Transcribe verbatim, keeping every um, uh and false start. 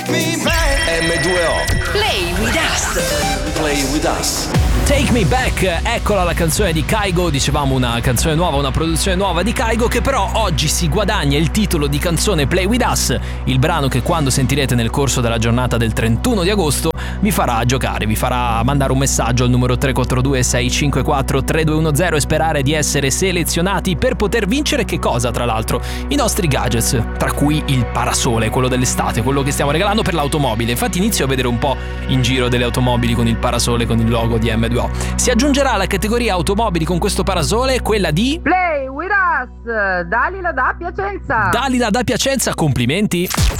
emme due o Play with us. Play with us. Take Me Back, eccola la canzone di Kygo, dicevamo una canzone nuova, una produzione nuova di Kygo che però oggi si guadagna il titolo di canzone Play With Us, il brano che quando sentirete nel corso della giornata del trentuno di agosto vi farà giocare, vi farà mandare un messaggio al numero tre quattro due sei cinque quattro tre due uno zero e sperare di essere selezionati per poter vincere che cosa tra l'altro? I nostri gadgets, tra cui il parasole, quello dell'estate, quello che stiamo regalando per l'automobile. Infatti inizio a vedere un po' in giro delle automobili con il parasole con il logo di emme due o. Si aggiungerà alla categoria automobili con questo parasole quella di Play with us, Dalila da Piacenza. Dalila da Piacenza, complimenti.